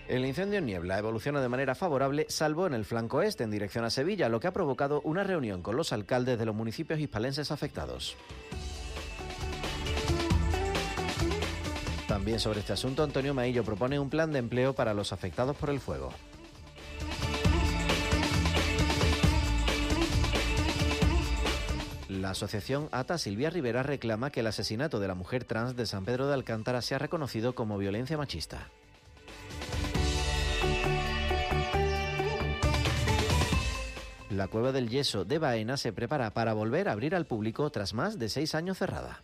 El incendio en Niebla evoluciona de manera favorable, salvo en el flanco este, en dirección a Sevilla, lo que ha provocado una reunión con los alcaldes de los municipios hispalenses afectados. También sobre este asunto, Antonio Maillo propone un plan de empleo para los afectados por el fuego. La asociación ATA Silvia Rivera reclama que el asesinato de la mujer trans de San Pedro de Alcántara sea reconocido como violencia machista. La Cueva del Yeso de Baena se prepara para volver a abrir al público tras más de 6 años cerrada.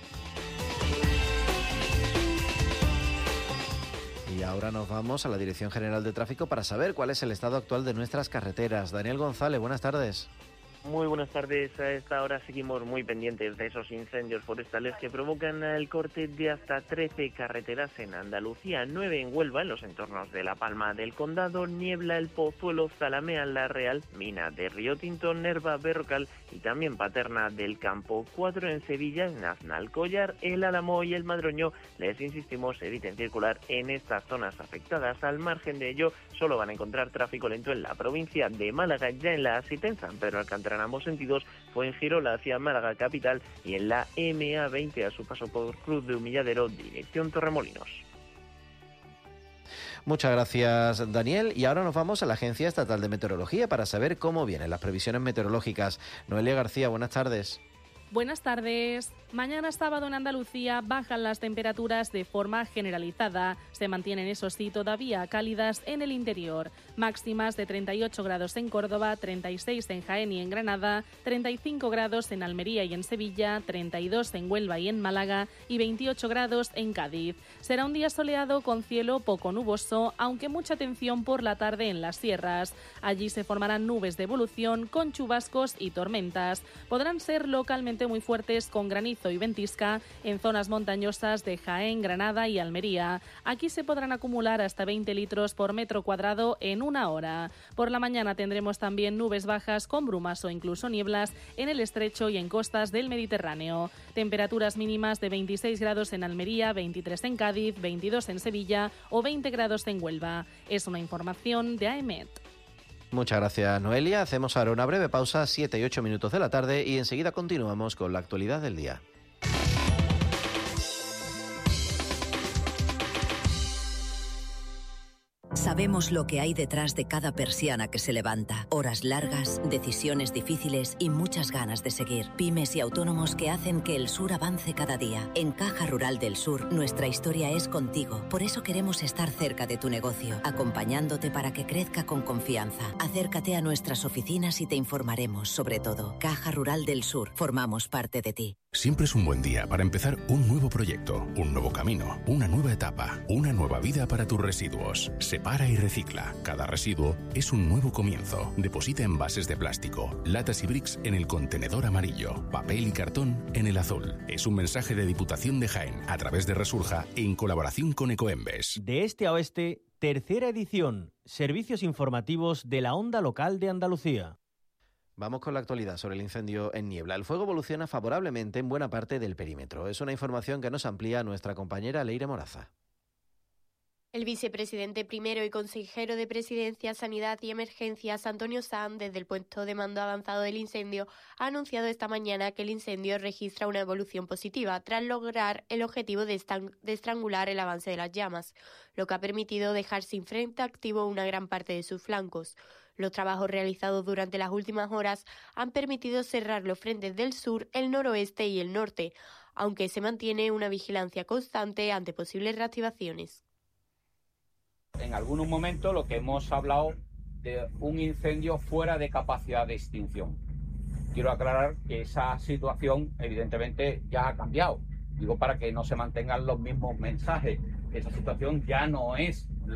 Y ahora nos vamos a la Dirección General de Tráfico para saber cuál es el estado actual de nuestras carreteras. Daniel González, buenas tardes. Muy buenas tardes. A esta hora seguimos muy pendientes de esos incendios forestales que provocan el corte de hasta 13 carreteras en Andalucía, 9 en Huelva, en los entornos de La Palma del Condado, Niebla, El Pozuelo, Zalamea, La Real, Mina de Río Tinto, Nerva, Berrocal y también Paterna del Campo, 4 en Sevilla, en Aznalcóllar, El Álamo y El Madroño. Les insistimos, eviten circular en estas zonas afectadas. Al margen de ello, solo van a encontrar tráfico lento en la provincia de Málaga, ya en la A7 en San Pedro Alcántara en ambos sentidos, Fuengirola hacia Málaga capital y en la MA20 a su paso por Cruz de Humilladero, dirección Torremolinos. Muchas gracias, Daniel. Y ahora nos vamos a la Agencia Estatal de Meteorología para saber cómo vienen las previsiones meteorológicas. Noelia García, buenas tardes. Buenas tardes. Mañana sábado en Andalucía bajan las temperaturas de forma generalizada. Se mantienen, eso sí, todavía cálidas en el interior. Máximas de 38 grados en Córdoba, 36 en Jaén y en Granada, 35 grados en Almería y en Sevilla, 32 en Huelva y en Málaga y 28 grados en Cádiz. Será un día soleado con cielo poco nuboso, aunque mucha atención por la tarde en las sierras. Allí se formarán nubes de evolución con chubascos y tormentas. Podrán ser localmente muy fuertes con granizo y ventisca en zonas montañosas de Jaén, Granada y Almería. Aquí se podrán acumular hasta 20 litros por metro cuadrado en una hora. Por la mañana tendremos también nubes bajas con brumas o incluso nieblas en el estrecho y en costas del Mediterráneo. Temperaturas mínimas de 26 grados en Almería, 23 en Cádiz, 22 en Sevilla o 20 grados en Huelva. Es una información de AEMET. Muchas gracias, Noelia. Hacemos ahora una breve pausa, 7 y 8 minutos de la tarde, y enseguida continuamos con la actualidad del día. Sabemos lo que hay detrás de cada persiana que se levanta. Horas largas, decisiones difíciles y muchas ganas de seguir. Pymes y autónomos que hacen que el sur avance cada día. En Caja Rural del Sur, nuestra historia es contigo. Por eso queremos estar cerca de tu negocio, acompañándote para que crezca con confianza. Acércate a nuestras oficinas y te informaremos sobre todo. Caja Rural del Sur, formamos parte de ti. Siempre es un buen día para empezar un nuevo proyecto, un nuevo camino, una nueva etapa, una nueva vida para tus residuos. Separa y recicla. Cada residuo es un nuevo comienzo. Deposita envases de plástico, latas y bricks en el contenedor amarillo, papel y cartón en el azul. Es un mensaje de Diputación de Jaén a través de Resurja en colaboración con Ecoembes. De este a oeste, tercera edición. Servicios informativos de la onda local de Andalucía. Vamos con la actualidad sobre el incendio en Niebla. El fuego evoluciona favorablemente en buena parte del perímetro. Es una información que nos amplía nuestra compañera Leire Moraza. El vicepresidente primero y consejero de Presidencia, Sanidad y Emergencias, Antonio Sanz, desde el puesto de mando avanzado del incendio, ha anunciado esta mañana que el incendio registra una evolución positiva tras lograr el objetivo de estrangular el avance de las llamas, lo que ha permitido dejar sin frente activo una gran parte de sus flancos. Los trabajos realizados durante las últimas horas han permitido cerrar los frentes del sur, el noroeste y el norte, aunque se mantiene una vigilancia constante ante posibles reactivaciones. En algunos momentos lo que hemos hablado de un incendio fuera de capacidad de extinción. Quiero aclarar que esa situación evidentemente ya ha cambiado. Digo para que no se mantengan los mismos mensajes. Esa situación ya no es